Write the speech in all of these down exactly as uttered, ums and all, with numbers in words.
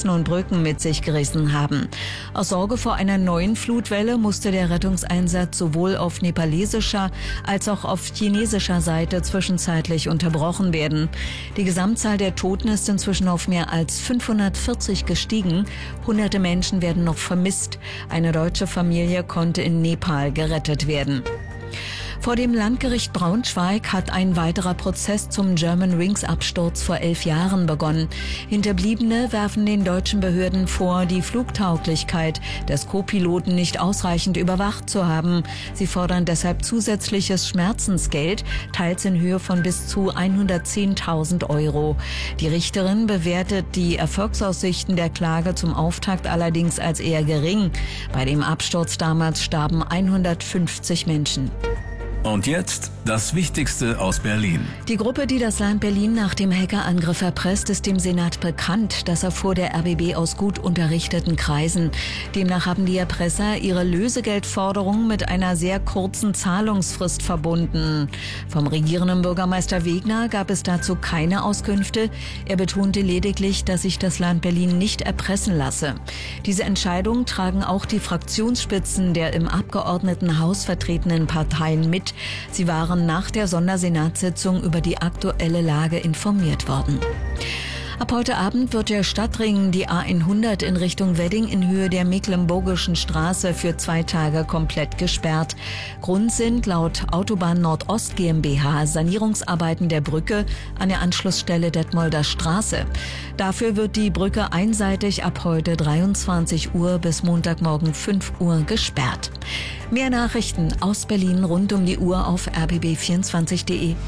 Straßen und Brücken mit sich gerissen haben. Aus Sorge vor einer neuen Flutwelle musste der Rettungseinsatz sowohl auf nepalesischer als auch auf chinesischer Seite zwischenzeitlich unterbrochen werden. Die Gesamtzahl der Toten ist inzwischen auf mehr als fünfhundertvierzig gestiegen. Hunderte Menschen werden noch vermisst. Eine deutsche Familie konnte in Nepal gerettet werden. Vor dem Landgericht Braunschweig hat ein weiterer Prozess zum Germanwings-Absturz vor elf Jahren begonnen. Hinterbliebene werfen den deutschen Behörden vor, die Flugtauglichkeit des Co-Piloten nicht ausreichend überwacht zu haben. Sie fordern deshalb zusätzliches Schmerzensgeld, teils in Höhe von bis zu hundertzehntausend Euro. Die Richterin bewertet die Erfolgsaussichten der Klage zum Auftakt allerdings als eher gering. Bei dem Absturz damals starben hundertfünfzig Menschen. Und jetzt das Wichtigste aus Berlin. Die Gruppe, die das Land Berlin nach dem Hackerangriff erpresst, ist dem Senat bekannt. Das erfuhr der R B B aus gut unterrichteten Kreisen. Demnach haben die Erpresser ihre Lösegeldforderung mit einer sehr kurzen Zahlungsfrist verbunden. Vom regierenden Bürgermeister Wegner gab es dazu keine Auskünfte. Er betonte lediglich, dass sich das Land Berlin nicht erpressen lasse. Diese Entscheidung tragen auch die Fraktionsspitzen der im Abgeordnetenhaus vertretenen Parteien mit. Sie waren nach der Sondersenatssitzung über die aktuelle Lage informiert worden. Ab heute Abend wird der Stadtring, die A hundert in Richtung Wedding in Höhe der Mecklenburgischen Straße für zwei Tage komplett gesperrt. Grund sind laut Autobahn Nordost GmbH Sanierungsarbeiten der Brücke an der Anschlussstelle Detmolder Straße. Dafür wird die Brücke einseitig ab heute dreiundzwanzig Uhr bis Montagmorgen fünf Uhr gesperrt. Mehr Nachrichten aus Berlin rund um die Uhr auf r b b vierundzwanzig punkt de.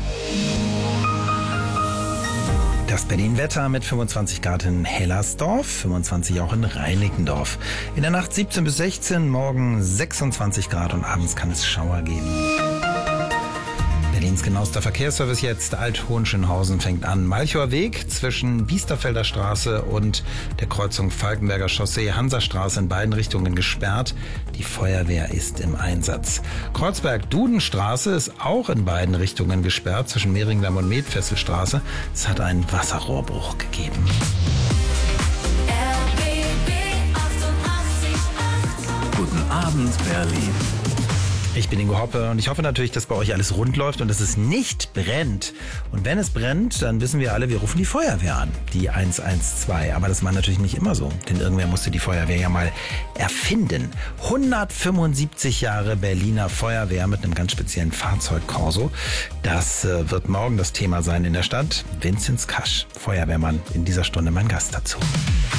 Das Berlin-Wetter mit fünfundzwanzig Grad in Hellersdorf, fünfundzwanzig auch in Reinickendorf. In der Nacht siebzehn bis sechzehn, morgen sechsundzwanzig Grad und abends kann es Schauer geben. Berlins genauester Verkehrsservice jetzt. Alt-Hohenschönhausen fängt an. Malchower Weg zwischen Biesterfelder Straße und der Kreuzung Falkenberger Chaussee, Hansastraße in beiden Richtungen gesperrt. Die Feuerwehr ist im Einsatz. Kreuzberg-Dudenstraße ist auch in beiden Richtungen gesperrt zwischen Mehringdamm und Metfesselstraße. Es hat einen Wasserrohrbruch gegeben. Guten Abend, Berlin. Ich bin Ingo Hoppe und ich hoffe natürlich, dass bei euch alles rund läuft und dass es nicht brennt. Und wenn es brennt, dann wissen wir alle, wir rufen die Feuerwehr an, die eins eins zwei. Aber das war natürlich nicht immer so, denn irgendwer musste die Feuerwehr ja mal erfinden. hundertfünfundsiebzig Jahre Berliner Feuerwehr mit einem ganz speziellen Fahrzeug Corso. Das äh, wird morgen das Thema sein in der Stadt. Vinzenz Kasch, Feuerwehrmann, in dieser Stunde mein Gast dazu.